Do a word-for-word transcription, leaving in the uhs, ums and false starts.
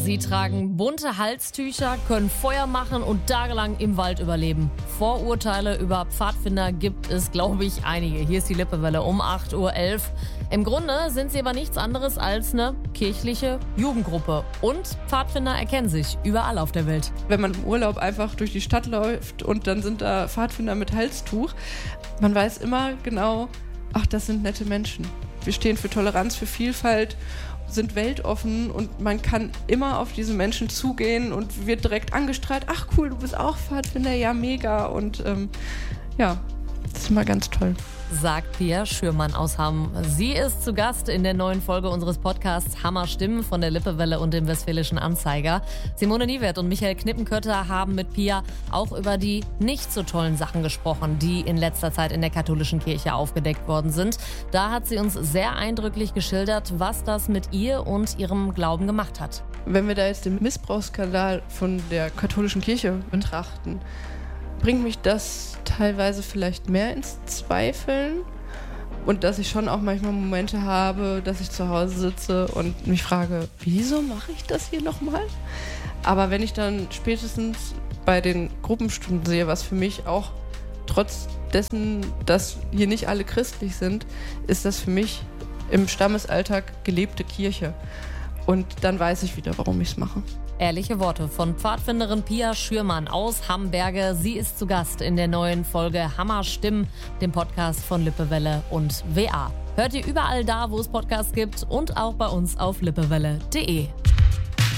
Sie tragen bunte Halstücher, können Feuer machen und tagelang im Wald überleben. Vorurteile über Pfadfinder gibt es, glaube ich, einige. Hier ist die Lippewelle um acht Uhr elf. Im Grunde sind sie aber nichts anderes als eine kirchliche Jugendgruppe. Und Pfadfinder erkennen sich überall auf der Welt. Wenn man im Urlaub einfach durch die Stadt läuft und dann sind da Pfadfinder mit Halstuch, man weiß immer genau, ach, das sind nette Menschen. Wir stehen für Toleranz, für Vielfalt, sind weltoffen und man kann immer auf diese Menschen zugehen und wird direkt angestrahlt. Ach cool, du bist auch Pfadfinder, ja mega. Und ähm, ja, das ist immer ganz toll. Sagt Pia Schürmann aus Hamm. Sie ist zu Gast in der neuen Folge unseres Podcasts Hammer Stimmen von der Lippewelle und dem Westfälischen Anzeiger. Simone Niewert und Michael Knippenkötter haben mit Pia auch über die nicht so tollen Sachen gesprochen, die in letzter Zeit in der katholischen Kirche aufgedeckt worden sind. Da hat sie uns sehr eindrücklich geschildert, was das mit ihr und ihrem Glauben gemacht hat. Wenn wir da jetzt den Missbrauchsskandal von der katholischen Kirche betrachten, bringt mich das teilweise vielleicht mehr ins Zweifeln und dass ich schon auch manchmal Momente habe, dass ich zu Hause sitze und mich frage, wieso mache ich das hier nochmal? Aber wenn ich dann spätestens bei den Gruppenstunden sehe, was für mich auch trotz dessen, dass hier nicht alle christlich sind, ist das für mich im Stammesalltag gelebte Kirche. Und dann weiß ich wieder, warum ich es mache. Ehrliche Worte von Pfadfinderin Pia Schürmann aus Hamberge. Sie ist zu Gast in der neuen Folge Hammer Stimmen, dem Podcast von Lippewelle und W A. Hört ihr überall da, wo es Podcasts gibt und auch bei uns auf lippewelle punkt de.